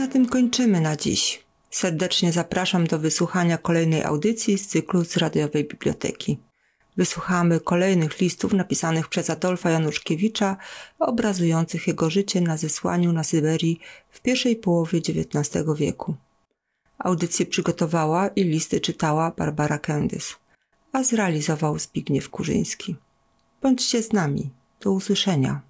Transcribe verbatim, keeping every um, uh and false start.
na tym kończymy na dziś. Serdecznie zapraszam do wysłuchania kolejnej audycji z cyklu z Radiowej Biblioteki. Wysłuchamy kolejnych listów napisanych przez Adolfa Januszkiewicza, obrazujących jego życie na zesłaniu na Syberii w pierwszej połowie dziewiętnastego wieku. Audycję przygotowała i listy czytała Barbara Kędys, a zrealizował Zbigniew Kurzyński. Bądźcie z nami. Do usłyszenia.